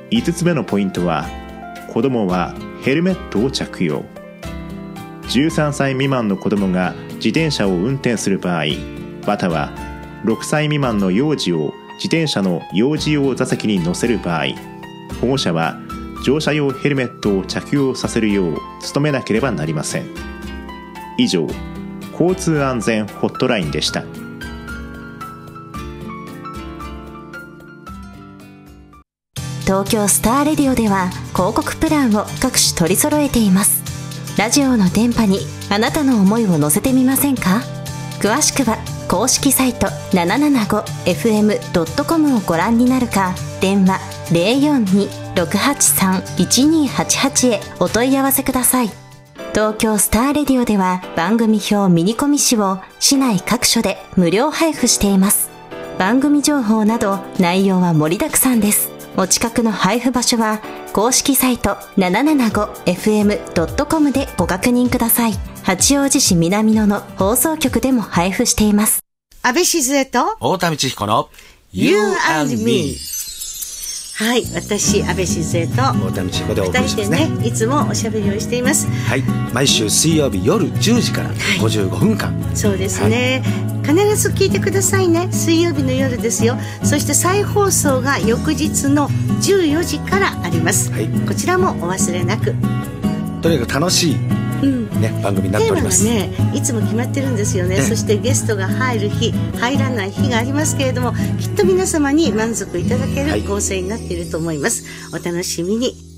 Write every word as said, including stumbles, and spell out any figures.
いつつめのポイントは、子どもはヘルメットを着用。じゅうさんさい未満の子どもが自転車を運転する場合、またはろくさい未満の幼児を自転車の幼児用座席に乗せる場合、保護者は乗車用ヘルメットを着用させるよう努めなければなりません。以上、交通安全ホットラインでした。 東京スターレディオでは広告プランを各種取り揃えています。ラジオの電波にあなたの思いを乗せてみませんか？詳しくは公式サイト ななななごエフエムドットコム をご覧になるか、電話 ゼロよんに ろくはちさん いちにはちはち へお問い合わせください。東京スターレディオでは番組表ミニコミ誌を市内各所で無料配布しています。番組情報など内容は盛りだくさんです。お近くの配布場所は公式サイト ななななごエフエムドットコム でご確認ください。八王子市南野の放送局でも配布しています。 安倍静江と太田道彦の You and Me。はい、私安倍静江と太田道彦でお送りしますね。 ふたりでね、いつもおしゃべりをしています。 はい、毎週水曜日夜じゅうじからごじゅうごふんかん、 はい、そうですね、はい、必ず聞いてくださいね。水曜日の夜ですよ。そして再放送が翌日のじゅうよじからあります、はい、こちらもお忘れなく。 とにかく楽しい、うんね、番組になっております。 テーマがね、いつも決まってるんですよね、ね。そしてゲストが入る日入らない日がありますけれども、きっと皆様に満足いただける構成になっていると思います、はい、お楽しみに。